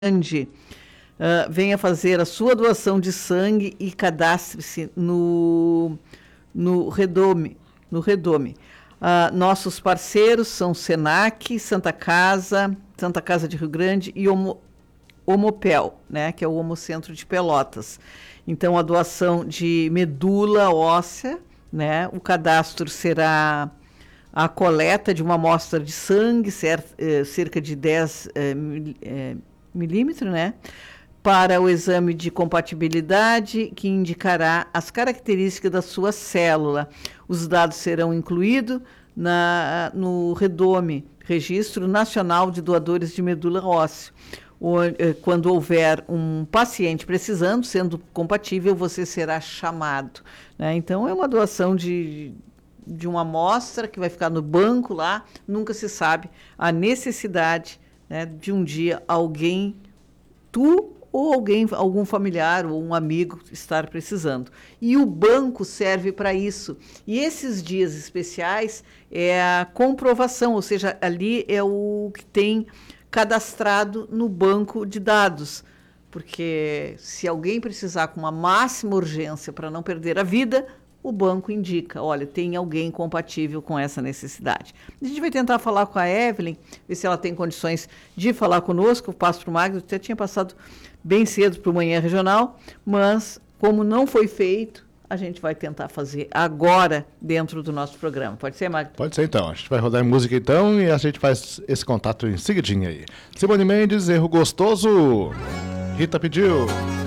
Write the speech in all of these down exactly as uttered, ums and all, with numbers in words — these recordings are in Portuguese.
Grande, uh, venha fazer a sua doação de sangue e cadastre-se no, no Redome. No Redome. Uh, nossos parceiros são Senac, Santa Casa, Santa Casa de Rio Grande e Homo, Homopel, né, que é o Homocentro de Pelotas. Então, a doação de medula óssea, né, o cadastro será a coleta de uma amostra de sangue, cer eh, cerca de dez eh, mil, eh, milímetro, né, para o exame de compatibilidade que indicará as características da sua célula. Os dados serão incluídos na, no Redome, Registro Nacional de Doadores de Medula Óssea. Quando houver um paciente precisando, sendo compatível, você será chamado, né? Então, é uma doação de, de uma amostra que vai ficar no banco lá, nunca se sabe a necessidade, né, de um dia alguém, tu ou alguém, algum familiar ou um amigo estar precisando. E o banco serve para isso. E esses dias especiais é a comprovação, ou seja, ali é o que tem cadastrado no banco de dados. Porque se alguém precisar com uma máxima urgência para não perder a vida, o banco indica, olha, tem alguém compatível com essa necessidade. A gente vai tentar falar com a Evelyn, ver se ela tem condições de falar conosco. Eu passo para o Magno, até tinha passado bem cedo para o Manhã Regional, mas como não foi feito, a gente vai tentar fazer agora dentro do nosso programa. Pode ser, Magno? Pode ser, então. A gente vai rodar em música, então, e a gente faz esse contato em seguidinho aí. Simone Mendes, Erro Gostoso. Rita pediu.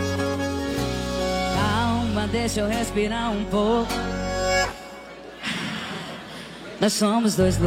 Deixa eu respirar um pouco. Nós somos dois